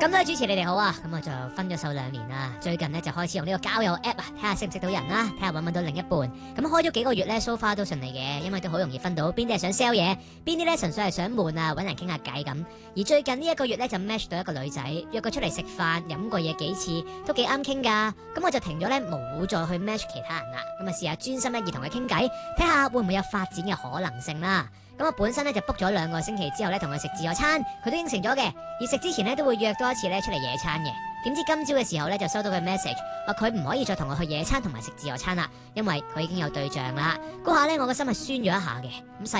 咁多位主持你哋好啊，咁我就分咗手2年啦，最近呢，就開始用呢個交友 app 啊，睇下識唔識到人啦，睇下搵唔搵到另一半。咁開咗幾個月呢 so far 都順利嘅，因為都好容易分到邊啲係想 sell 嘢，邊啲呢純粹係想悶啊，搵人傾下偈咁。而最近呢1個月呢，就 match 到一個女仔，約佢出嚟食飯，飲過嘢幾次，都幾啱傾噶。咁我就停咗呢，冇再去 match 其他人啦。咁啊試下專心一意同佢傾偈，睇下會唔會有發展嘅可能性啦。咁我本身咧就 book 咗2個星期之後咧同佢食自助餐，佢都應承咗嘅。而食之前咧都會約多一次咧出嚟野餐嘅。點知今朝嘅時候咧就收到佢 message， 話佢唔可以再同我去野餐同埋食自助餐啦，因為佢已經有對象啦。嗰下咧我個心係酸咗一下嘅。咁